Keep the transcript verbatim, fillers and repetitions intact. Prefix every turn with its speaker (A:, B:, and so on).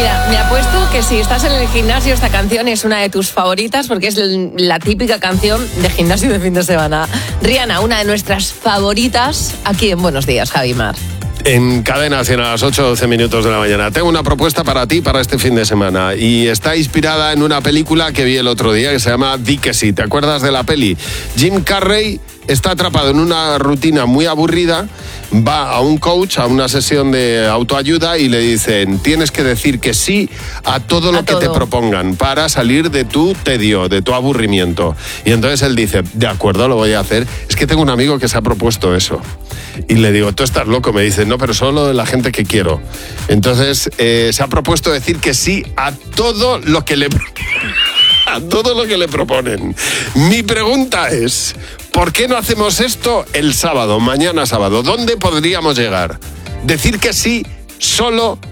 A: Mira, me apuesto que si estás en el gimnasio, esta canción es una de tus favoritas porque es la típica canción de gimnasio de fin de semana. Rihanna, una de nuestras favoritas aquí en Buenos Días, Javi Mar.
B: En Cadena cien a las ocho, doce minutos de la mañana. Tengo una propuesta para ti para este fin de semana y está inspirada en una película que vi el otro día que se llama Di que sí. ¿Te acuerdas de la peli? Jim Carrey está atrapado en una rutina muy aburrida, va a un coach, a una sesión de autoayuda y le dicen, tienes que decir que sí a todo lo a que todo. te propongan para salir de tu tedio, de tu aburrimiento. Y entonces él dice, de acuerdo, lo voy a hacer. Es que tengo un amigo que se ha propuesto eso. Y le digo, tú estás loco. Me dice, no, pero solo de la gente que quiero. Entonces eh, se ha propuesto decir que sí a todo lo que le... a todo lo que le proponen. Mi pregunta es, ¿por qué no hacemos esto el sábado, mañana sábado? ¿Dónde podríamos llegar? Decir que sí solo